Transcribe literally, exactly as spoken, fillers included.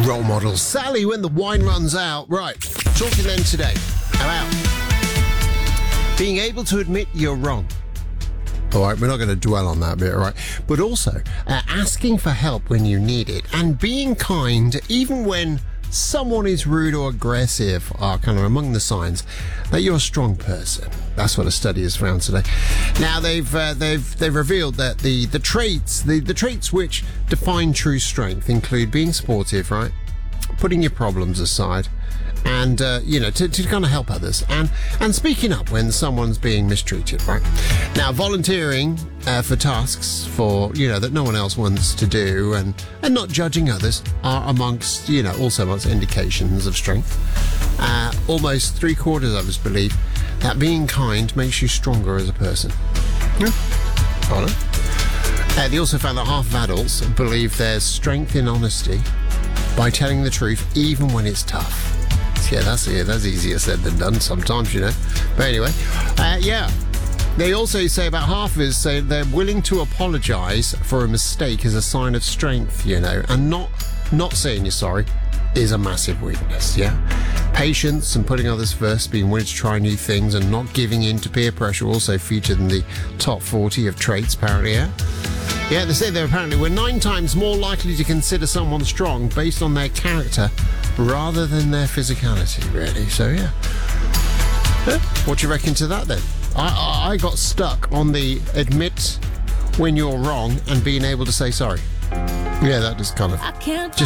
Role model Sally when the wine runs out. Right, talking then today about being able to admit you're wrong. All right, we're not going to dwell on that bit, all right? But also uh, asking for help when you need it and being kind even when someone is rude or aggressive are kind of among the signs that you're a strong person. That's what a study has found today. Now they've uh, they've they've revealed that the the traits the, the traits which define true strength include being supportive, right? Putting your problems aside, and uh, you know to, to kind of help others, and and speaking up when someone's being mistreated, right? Now volunteering uh, for tasks for you know that no one else wants to do, and and not judging others are amongst you know also amongst indications of strength. Uh, almost three quarters of us believe that being kind makes you stronger as a person. Yeah, I know. Uh, they also found that half of adults believe there's strength in honesty by telling the truth even when it's tough. Yeah, that's yeah, that's easier said than done sometimes, you know. But anyway, uh, yeah. They also say about half of us say they're willing to apologise for a mistake as a sign of strength, you know, and not not saying you're sorry is a massive weakness, yeah. Patience and putting others first, being willing to try new things and not giving in to peer pressure also featured in the top forty of traits, apparently, yeah. Yeah, they say they're apparently we're nine times more likely to consider someone strong based on their character rather than their physicality, really. So, yeah. Huh? What do you reckon to that, then? I, I, I got stuck on the admit when you're wrong and being able to say sorry. Yeah, that just kind of just